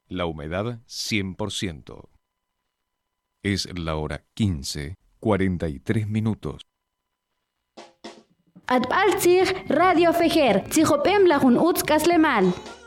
La humedad 100%. Es la hora 15:43. Atbaltzig Radio Fejer, Tzijopem Lajun Utz Kaslemal.